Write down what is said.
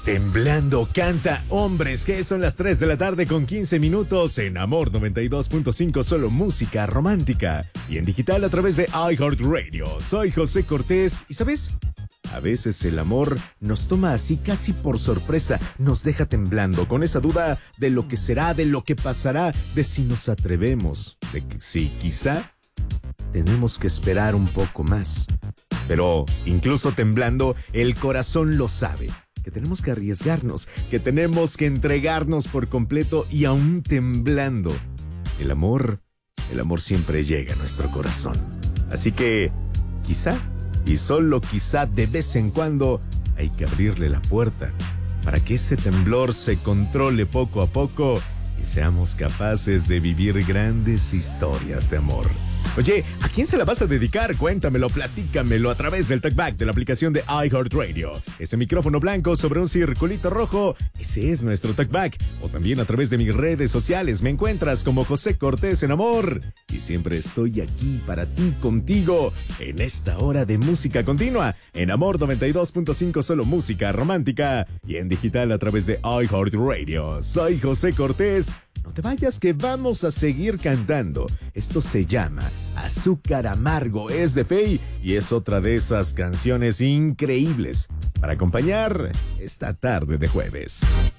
Temblando canta Hombres, que son las 3 de la tarde con 15 minutos en Amor 92.5, solo música romántica. Y en digital a través de iHeartRadio. Soy José Cortés y ¿sabes? A veces el amor nos toma así casi por sorpresa, nos deja temblando con esa duda de lo que será, de lo que pasará, de si nos atrevemos, de que si quizá tenemos que esperar un poco más. Pero incluso temblando, el corazón lo sabe. Que tenemos que arriesgarnos, que tenemos que entregarnos por completo y aún temblando. El amor siempre llega a nuestro corazón. Así que, quizá, y solo quizá de vez en cuando, hay que abrirle la puerta para que ese temblor se controle poco a poco y seamos capaces de vivir grandes historias de amor. Oye, ¿a quién se la vas a dedicar? Cuéntamelo, platícamelo a través del talkback de la aplicación de iHeartRadio. Ese micrófono blanco sobre un circulito rojo, ese es nuestro talkback. O también a través de mis redes sociales me encuentras como José Cortés en Amor. Y siempre estoy aquí para ti, contigo, en esta hora de música continua. En Amor 92.5, solo música romántica. Y en digital a través de iHeartRadio. Soy José Cortés. No te vayas que vamos a seguir cantando. Esto se llama Azúcar Amargo, es de Feid y es otra de esas canciones increíbles para acompañar esta tarde de jueves.